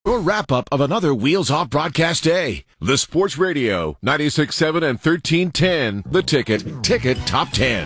Your wrap-up of another Wheels Off broadcast day. The Sports Radio, 96.7 and 1310. The Ticket Top 10.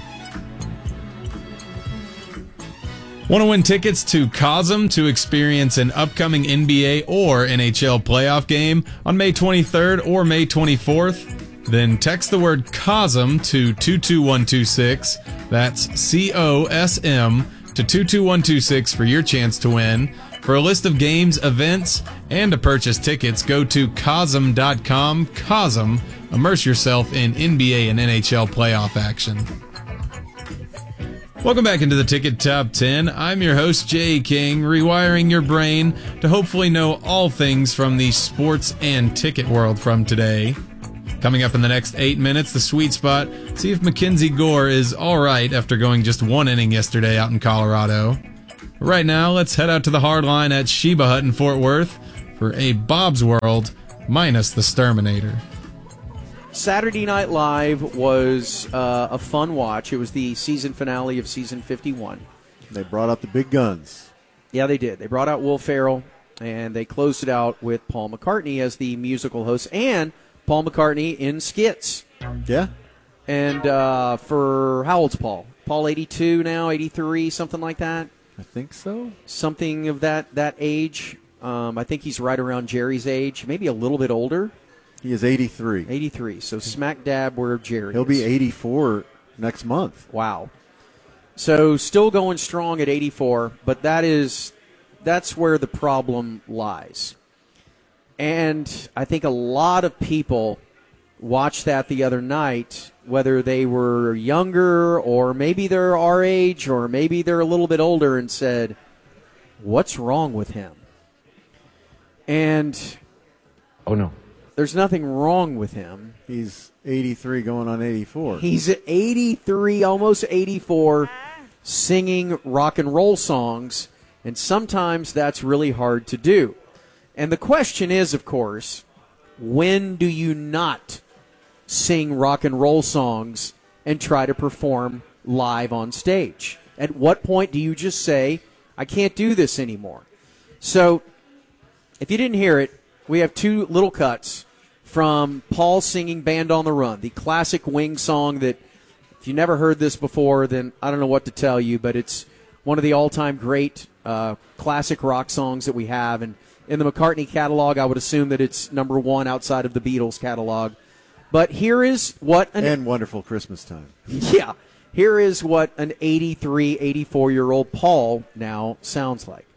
Want to win tickets to COSM to experience an upcoming NBA or NHL playoff game on May 23rd or May 24th? Then text the word COSM to 22126. That's COSM to 22126 for your chance to win. For a list of games, events, and to purchase tickets, go to COSM.com. COSM, immerse yourself in NBA and NHL playoff action. Welcome back into the Ticket Top 10. I'm your host, Jay King, rewiring your brain to hopefully know all things from the sports and ticket world from today. Coming up in the next 8 minutes, the sweet spot. See if Mackenzie Gore is all right after going just one inning yesterday out in Colorado. Right now, let's head out to the hard line at Sheba Hut in Fort Worth for a Bob's World minus the Sturminator. Saturday Night Live was a fun watch. It was the season finale of season 51. They brought out the big guns. Yeah, they did. They brought out Will Ferrell, and they closed it out with Paul McCartney as the musical host, and Paul McCartney in skits. Yeah. And for, how old's Paul? Paul 82 now, 83, something like that? I think so. Something of that age. I think he's right around Jerry's age, maybe a little bit older. He is 83. 83, so smack dab where Jerry He'll is. be 84 next month. Wow. So still going strong at 84, but that's where the problem lies. And I think a lot of people watched that the other night, whether they were younger or maybe they're our age or maybe they're a little bit older, and said, what's wrong with him? And oh no, there's nothing wrong with him. He's 83 going on 84. He's 83, almost 84, singing rock and roll songs, and sometimes that's really hard to do. And the question is, of course, when do you not sing rock and roll songs and try to perform live on stage? At what point do you just say, I can't do this anymore? So, if you didn't hear it, we have two little cuts from Paul singing Band on the Run, the classic Wings song that, if you never heard this before, then I don't know what to tell you, but it's one of the all-time great classic rock songs that we have. And in the McCartney catalog, I would assume that it's number one outside of the Beatles catalog. But here is what and Wonderful Christmas Time. Yeah. Here is what an 83, 84-year-old Paul now sounds like.